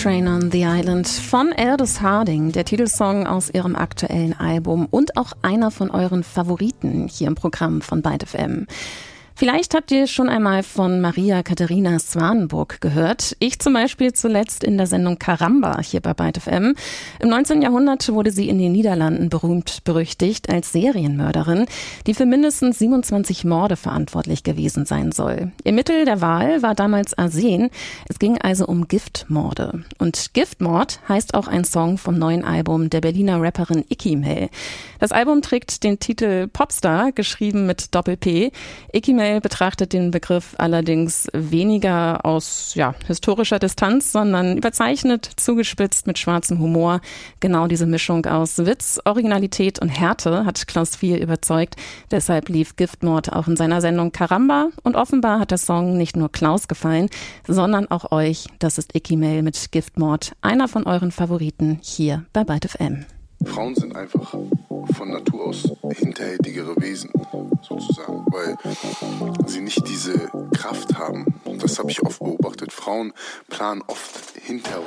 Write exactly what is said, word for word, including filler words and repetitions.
Train on the Island von Aldous Harding, der Titelsong aus ihrem aktuellen Album und auch einer von euren Favoriten hier im Programm von Byte F M. Vielleicht habt ihr schon einmal von Maria Katharina Swanenburg gehört. Ich zum Beispiel zuletzt in der Sendung Caramba hier bei Byte F M. Im neunzehnten Jahrhundert wurde sie in den Niederlanden berühmt berüchtigt als Serienmörderin, die für mindestens siebenundzwanzig Morde verantwortlich gewesen sein soll. Ihr Mittel der Wahl war damals Arsen. Es ging also um Giftmorde. Und Giftmord heißt auch ein Song vom neuen Album der Berliner Rapperin Icky Mel. Das Album trägt den Titel Popstar, geschrieben mit Doppel-P. Icky Mel betrachtet den Begriff allerdings weniger aus ja, historischer Distanz, sondern überzeichnet, zugespitzt mit schwarzem Humor. Genau diese Mischung aus Witz, Originalität und Härte hat Klaus Viel überzeugt. Deshalb lief Giftmord auch in seiner Sendung Caramba. Und offenbar hat der Song nicht nur Klaus gefallen, sondern auch euch. Das ist Icky Mel mit Giftmord, einer von euren Favoriten hier bei Byte F M. Frauen sind einfach von Natur aus hinterhältigere Wesen, sozusagen, weil sie nicht diese Kraft haben. Das habe ich oft beobachtet. Frauen planen oft hinter